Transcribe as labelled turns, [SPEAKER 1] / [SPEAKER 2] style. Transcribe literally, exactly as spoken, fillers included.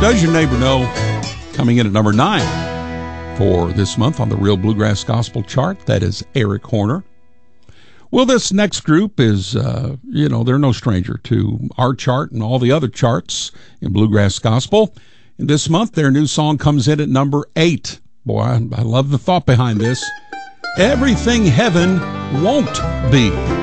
[SPEAKER 1] Does Your Neighbor Know? Coming in at number nine for this month on the Real Bluegrass Gospel chart. That is Eric Horner. Well, this next group is, uh, you know, they're no stranger to our chart and all the other charts in Bluegrass Gospel. And this month, their new song comes in at number eight. Boy, I, I love the thought behind this. Everything Heaven Won't Be.